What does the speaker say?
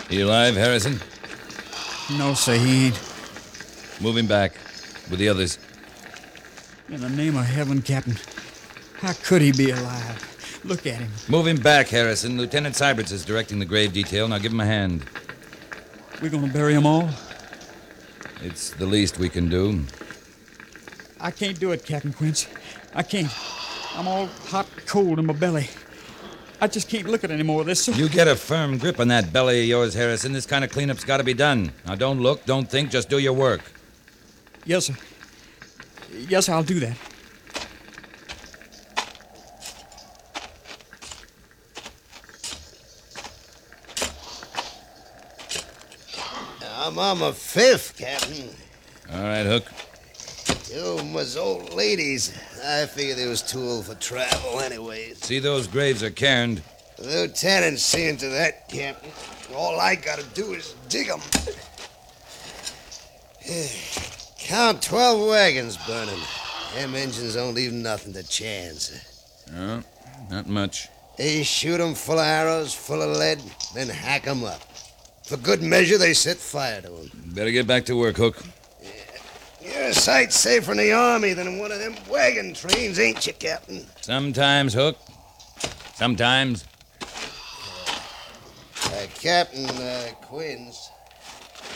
He alive, Harrison? No, sir, he ain't. Move him back with the others. In the name of heaven, Captain, how could he be alive? Look at him. Move him back, Harrison. Lieutenant Syberts is directing the grave detail. Now give him a hand. We gonna bury them all? It's the least we can do. I can't do it, Captain Quince. I can't. I'm all hot and cold in my belly. I just can't look at any more of this, sir. You get a firm grip on that belly of yours, Harrison. This kind of cleanup's got to be done. Now don't look, don't think, just do your work. Yes, sir. Yes, I'll do that. I'm on my fifth, Captain. All right, Hook. Two was old ladies. I figured they was too old for travel anyways. See, those graves are cairned. The lieutenant's seeing to that, Captain. All I gotta do is dig 'em. Count 12 wagons burning. Them engines don't leave nothing to chance. No, not much. They shoot 'em full of arrows, full of lead, then hack 'em up. For good measure, they set fire to 'em. Better get back to work, Hook. You're a sight safer in the army than in one of them wagon trains, ain't you, Captain? Sometimes, Hook. Sometimes. Captain Quince,